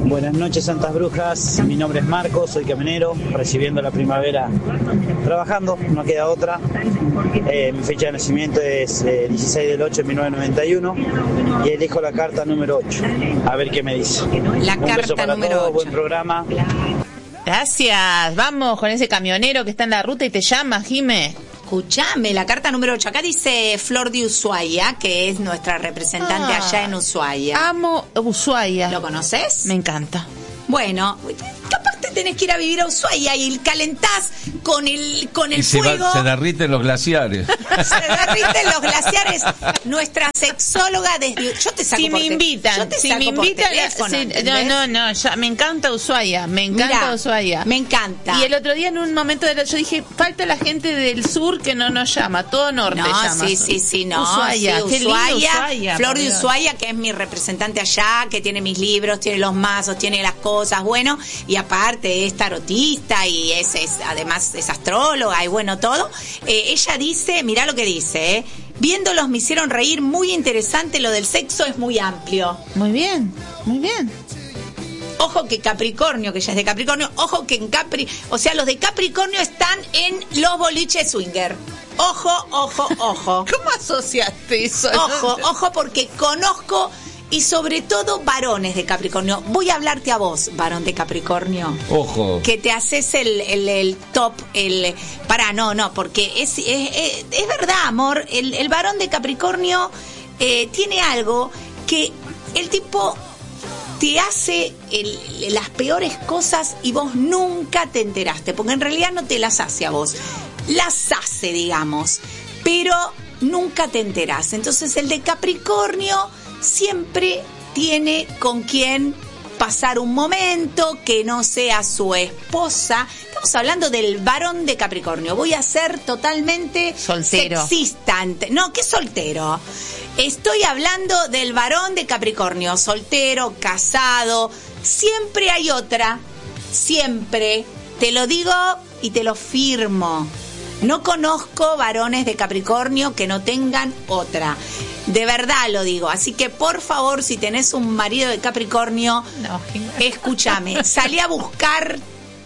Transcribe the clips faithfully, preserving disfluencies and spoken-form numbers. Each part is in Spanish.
Buenas noches, Santas Brujas. Mi nombre es Marco, soy camionero, recibiendo la primavera, trabajando, no queda otra. Eh, mi fecha de nacimiento es eh, dieciséis del ocho de mil novecientos noventa y uno y elijo la carta número ocho. A ver qué me dice. La Un carta beso para número todos, ocho. buen programa. Gracias. Vamos con ese camionero que está en la ruta y te llama, Jime. Escuchame, la carta número ocho. Acá dice Flor de Ushuaia, que es nuestra representante Ah, allá en Ushuaia. Amo Ushuaia. ¿Lo conoces? Me encanta. Bueno, capaz te tenés que ir a vivir a Ushuaia y calentás con el con el Y se, fuego. va- se derriten los glaciares. Se derriten los glaciares. Nuestra sexóloga desde... Yo te saco Si por me te- invitan, yo te si saco me por invitan, teléfono, sí, no, ¿entendés? no, no, ya, me encanta Ushuaia, me encanta Mirá, Ushuaia. me encanta. Y el otro día en un momento de la, yo dije, falta la gente del sur que no nos llama, todo norte No, llama. sí, sí, sí, no. Ushuaia, sí, qué lindo Ushuaia, Ushuaia, Flor por de Dios. Ushuaia, que es mi representante allá, que tiene mis libros, tiene los mazos, tiene las cosas, bueno, y aparte es tarotista y es, es además es astróloga y bueno, todo. Eh, ella dice, mirá lo que dice, ¿eh? Viéndolos me hicieron reír, muy interesante, lo del sexo es muy amplio. Muy bien, muy bien. Ojo que Capricornio, que ya es de Capricornio, ojo que en Capri, o sea, los de Capricornio están en los boliches swinger. Ojo, ojo, ojo. ¿Cómo asociaste eso? Ojo, ojo, porque conozco y sobre todo varones de Capricornio. Voy a hablarte a vos, varón de Capricornio. Ojo. Que te haces el, el, el top, el... Pará, no, no, porque es, es, es, es verdad, amor, el, el varón de Capricornio eh, tiene algo que el tipo te hace el, las peores cosas y vos nunca te enteraste, porque en realidad no te las hace a vos, las hace, digamos, pero nunca te enterás. Entonces el de Capricornio siempre tiene con quien pasar un momento que no sea su esposa. Estamos hablando del varón de Capricornio. Voy a ser totalmente Soltero. sexista. No, ¿qué soltero? Estoy hablando del varón de Capricornio, soltero, casado. Siempre hay otra. Siempre. Te lo digo y te lo firmo. No conozco varones de Capricornio que no tengan otra. De verdad lo digo. Así que, por favor, si tenés un marido de Capricornio, No, escúchame, salí a buscar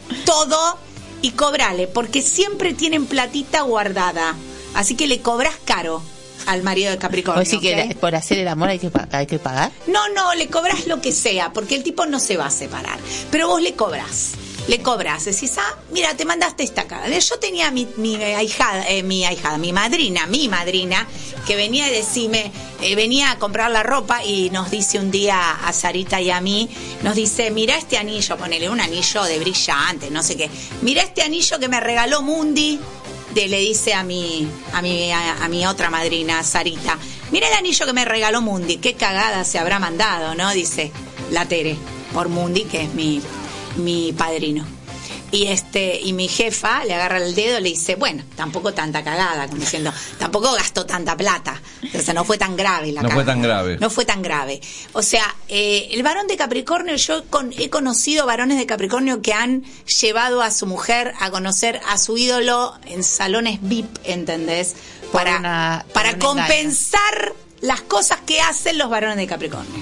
todo y cobrale, porque siempre tienen platita guardada. Así que le cobras caro al marido de Capricornio. ¿O sí que ¿ok? la- por hacer el amor hay que, pa- hay que pagar? No, no, le cobras lo que sea, porque el tipo no se va a separar. Pero vos le cobras. Le cobras, decís, ah, mira, te mandaste esta cara. Yo tenía mi, mi ahijada, eh, mi ahijada, mi madrina, mi madrina, que venía a decirme, eh, venía a comprar la ropa y nos dice un día a Sarita y a mí, nos dice, mira este anillo, ponele un anillo de brillante, no sé qué. Mira este anillo que me regaló Mundi, de, le dice a mi, a mi, a, a mi otra madrina, Sarita, mira el anillo que me regaló Mundi, qué cagada se habrá mandado, ¿no? Dice la Tere, por Mundi, que es mi... mi padrino. Y este y mi jefa le agarra el dedo y le dice, bueno, tampoco tanta cagada, como diciendo, tampoco gastó tanta plata. O sea, no fue tan grave la No fue cagada. tan grave. No fue tan grave. O sea, eh, el varón de Capricornio, yo con, he conocido varones de Capricornio que han llevado a su mujer a conocer a su ídolo en salones V I P, ¿entendés? Por Para, una- por para un engaño. compensar las cosas que hacen los varones de Capricornio.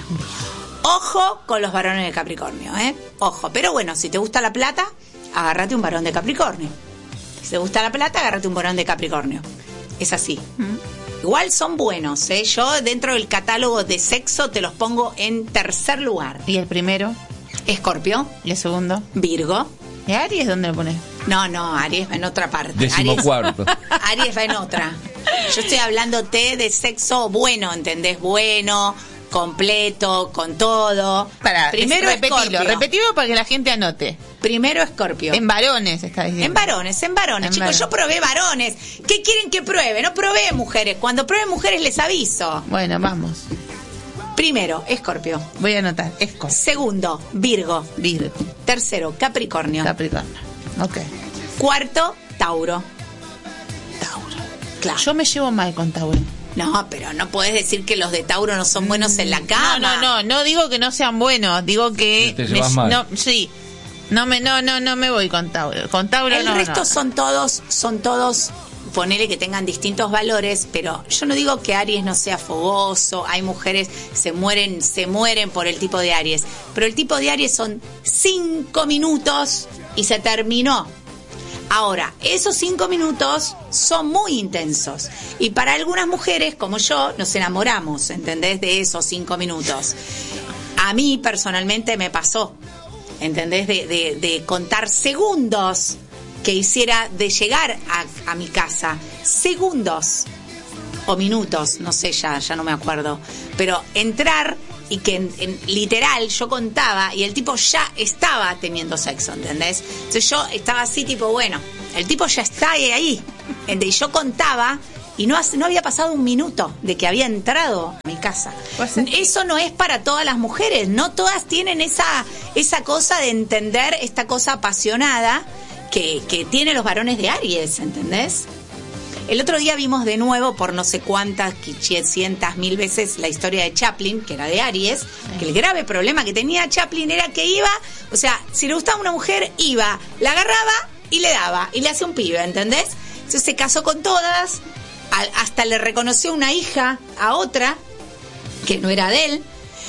Ojo con los varones de Capricornio, ¿eh? Ojo. Pero bueno, si te gusta la plata, agárrate un varón de Capricornio. Si te gusta la plata, agárrate un varón de Capricornio. Es así. Igual son buenos, ¿eh? Yo dentro del catálogo de sexo te los pongo en tercer lugar. ¿Y el primero? Escorpio, ¿Y el segundo? Virgo. ¿Y Aries dónde lo pones? No, no, Aries va en otra parte. Decimocuarto. Aries, Aries va en otra. Yo estoy hablándote de sexo bueno, ¿entendés? Bueno, completo, con todo. Para, Primero repetilo, Escorpio. repetilo para que la gente anote. Primero Escorpio. En varones está diciendo. En varones, en varones. En Chicos, varones. yo probé varones. ¿Qué quieren que pruebe? No probé mujeres. Cuando pruebe mujeres les aviso. Bueno, vamos. Primero, Escorpio. Voy a anotar. Escorpio. Segundo, Virgo. Virgo. Tercero, Capricornio. Capricornio. Ok. Cuarto, Tauro. Tauro. Claro. Yo me llevo mal con Tauro. No, pero no podés decir que los de Tauro no son buenos en la cama. No, no, no, no digo que no sean buenos, digo que Te llevas mal. no, sí. No me no no no me voy con Tauro. Con Tauro El no. resto no. son todos, son todos ponele que tengan distintos valores, pero yo no digo que Aries no sea fogoso, hay mujeres que se mueren, se mueren por el tipo de Aries, pero el tipo de Aries son cinco minutos y se terminó. Ahora, esos cinco minutos son muy intensos y para algunas mujeres como yo nos enamoramos, ¿entendés? De esos cinco minutos. A mí personalmente me pasó, ¿entendés? De, de, de contar segundos que hiciera de llegar a, a mi casa, segundos o minutos, no sé, ya, ya no me acuerdo, pero entrar y que en, en, literal yo contaba y el tipo ya estaba teniendo sexo, ¿entendés? Entonces yo estaba así tipo, bueno, el tipo ya está ahí, y yo contaba y no, no había pasado un minuto de que había entrado a mi casa. Eso no es para todas las mujeres, no todas tienen esa, esa cosa de entender esta cosa apasionada que, que tienen los varones de Aries, ¿entendés? El otro día vimos de nuevo por no sé cuántas, cientos mil veces la historia de Chaplin, que era de Aries, que el grave problema que tenía Chaplin era que iba, o sea, si le gustaba una mujer, iba, la agarraba y le daba, y le hacía un pibe, ¿entendés? Entonces se casó con todas, hasta le reconoció una hija a otra, que no era de él,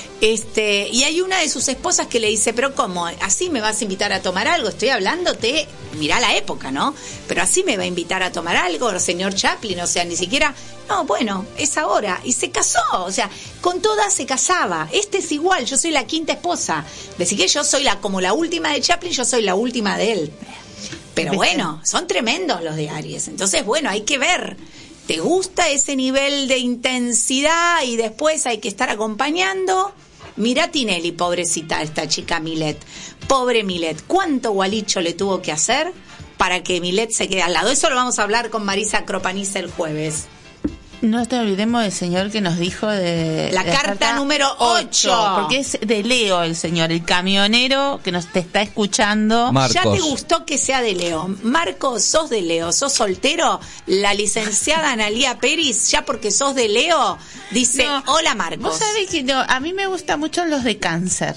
Este, y hay una de sus esposas que le dice, pero ¿cómo? ¿Así me vas a invitar a tomar algo? Estoy hablándote, mirá la época, ¿no? Pero así me va a invitar a tomar algo, el señor Chaplin, o sea, ni siquiera, no, bueno, es ahora. Y se casó, o sea, con todas se casaba. Este es igual, yo soy la quinta esposa. Decir que yo soy la como la última de Chaplin, yo soy la última de él. Pero bueno, son tremendos los de Aries. Entonces, bueno, hay que ver. ¿Te gusta ese nivel de intensidad y después hay que estar acompañando? Mirá Tinelli, pobrecita esta chica Milet. Pobre Milet, ¿cuánto gualicho le tuvo que hacer para que Milet se quede al lado? Eso lo vamos a hablar con Marisa Cropaniza el jueves. No te olvidemos del señor que nos dijo de... La, de carta, carta número ocho. Porque es de Leo el señor, el camionero que nos te está escuchando. Marcos. Ya te gustó que sea de Leo. Marcos, sos de Leo, sos soltero. La licenciada Analía Peris, ya porque sos de Leo, dice, no, hola Marcos. Vos sabés que no, a mí me gustan mucho los de Cáncer.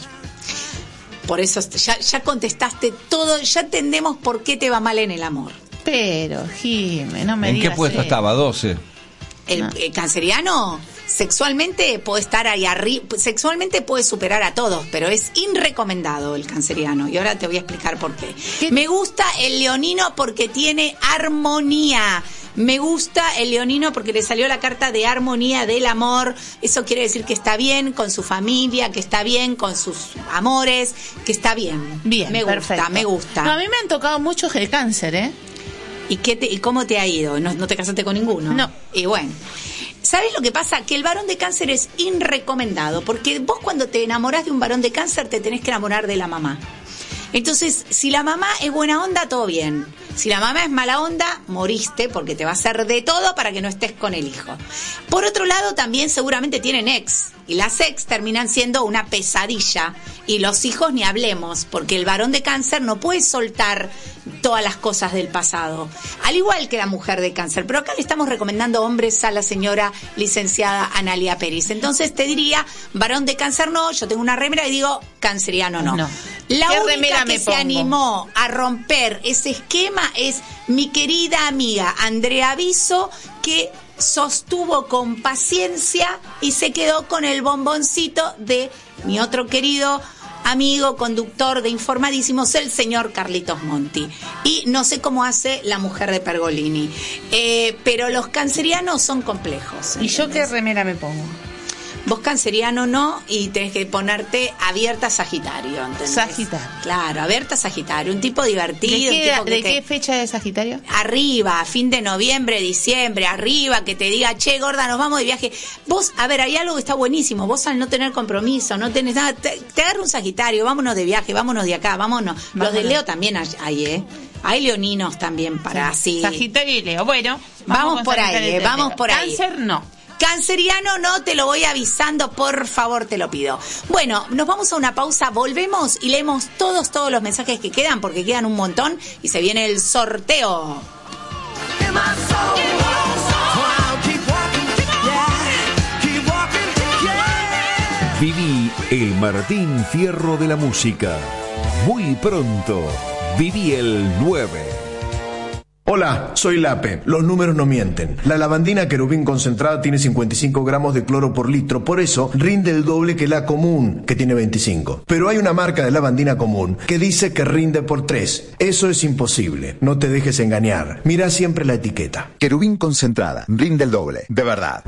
Por eso ya, ya contestaste todo, ya entendemos por qué te va mal en el amor. Pero, Jimé, no me ¿En digas qué puesto eso. estaba? doce. El, el canceriano sexualmente puede estar ahí arriba, sexualmente puede superar a todos, pero es irrecomendado el canceriano. Y ahora te voy a explicar por qué. ¿Qué? Me gusta el leonino porque tiene armonía. Me gusta el leonino porque le salió la carta de armonía del amor. Eso quiere decir que está bien con su familia, que está bien con sus amores, que está bien. Bien, me perfecto. gusta, me gusta. No, a mí me han tocado muchos el cáncer, ¿eh? ¿Y, qué te, ¿Y cómo te ha ido? ¿No, ¿No te casaste con ninguno? No. Y bueno, ¿sabes lo que pasa? Que el varón de cáncer es irrecomendado, porque vos cuando te enamorás de un varón de cáncer te tenés que enamorar de la mamá. Entonces, si la mamá es buena onda, todo bien. Si la mamá es mala onda, moriste, porque te va a hacer de todo para que no estés con el hijo. Por otro lado, también seguramente tienen ex, y las ex terminan siendo una pesadilla, y los hijos ni hablemos, porque el varón de cáncer no puede soltar todas las cosas del pasado, al igual que la mujer de cáncer. Pero acá le estamos recomendando hombres a la señora licenciada Analía Peris. Entonces te diría, varón de cáncer no, yo tengo una remera y digo, canceriano no. No. La ¿Qué única remera que me se pongo? animó a romper ese esquema es mi querida amiga Andrea Viso, que sostuvo con paciencia y se quedó con el bomboncito de mi otro querido amigo, conductor de Informadísimos, el señor Carlitos Monti. Y no sé cómo hace la mujer de Pergolini. Eh, pero los cancerianos son complejos. ¿Y yo qué remera me pongo? Vos canceriano no, y tenés que ponerte abierta Sagitario, ¿entendés? Sagitario. Claro, abierta Sagitario, un tipo divertido. ¿De qué, un tipo que ¿de te... qué fecha de Sagitario? Arriba, fin de noviembre, diciembre, arriba, que te diga, che, gorda, nos vamos de viaje. Vos, a ver, hay algo que está buenísimo, vos al no tener compromiso, no tenés nada, te, te agarra un Sagitario, vámonos de viaje, vámonos de acá, vámonos. vámonos. Los de Leo también hay, ¿eh? Hay leoninos también para así. Sí. Sagitario y Leo, bueno. Vamos, vamos por ahí, eh, vamos por ahí. Cáncer no. Canceriano no, te lo voy avisando, por favor, te lo pido. Bueno, nos vamos a una pausa, volvemos y leemos todos, todos los mensajes que quedan, porque quedan un montón y se viene el sorteo. Viví el Martín Fierro de la música. Muy pronto, viví el nueve. Hola, soy Lape. Los números no mienten. La lavandina Querubín concentrada tiene cincuenta y cinco gramos de cloro por litro, por eso rinde el doble que la común, que tiene veinticinco. Pero hay una marca de lavandina común que dice que rinde por tres. Eso es imposible. No te dejes engañar. Mira siempre la etiqueta. Querubín concentrada, rinde el doble, de verdad.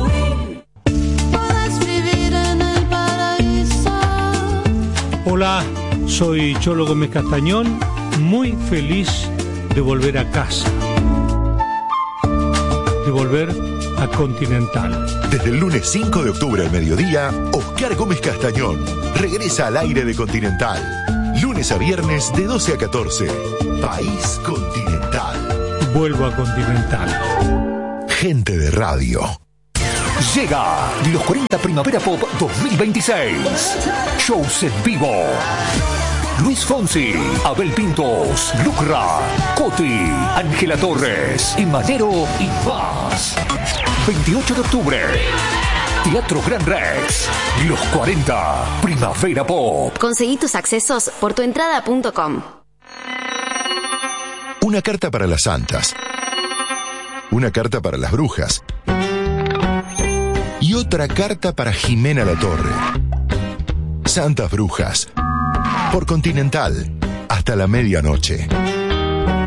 Hola, soy Cholo Gómez Castañón, muy feliz de volver a casa, de volver a Continental. Desde el lunes cinco de octubre al mediodía, Oscar Gómez Castañón regresa al aire de Continental. Lunes a viernes de doce a catorce. País Continental. Vuelvo a Continental. Gente de radio. Llega los cuarenta Primavera Pop dos mil veintiséis. Shows en vivo. Luis Fonsi, Abel Pintos, Lucra, Coti, Ángela Torres, Emanero y más. veintiocho de octubre, Teatro Gran Rex. Los cuarenta Primavera Pop. Conseguí tus accesos por tuentrada punto com. Una carta para las santas. Una carta para las brujas. Y otra carta para Jimena La Torre. Santas Brujas. Por Continental. Hasta la medianoche.